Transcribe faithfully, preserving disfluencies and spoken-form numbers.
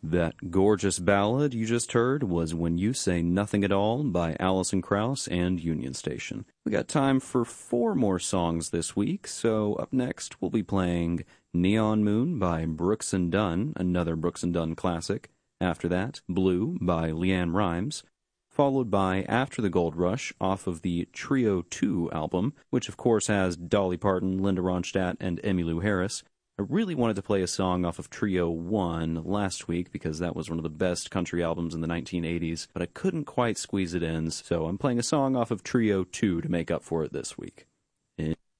That gorgeous ballad you just heard was When You Say Nothing at All by Alison Krauss and Union Station. We got time for four more songs this week, so up next we'll be playing Neon Moon by Brooks and Dunn, another Brooks and Dunn classic. After that, Blue by LeAnn Rimes, followed by After the Gold Rush off of the Trio two album, which of course has Dolly Parton, Linda Ronstadt, and Emmylou Harris. I really wanted to play a song off of Trio one last week because that was one of the best country albums in the nineteen eighties, but I couldn't quite squeeze it in, so I'm playing a song off of Trio two to make up for it this week.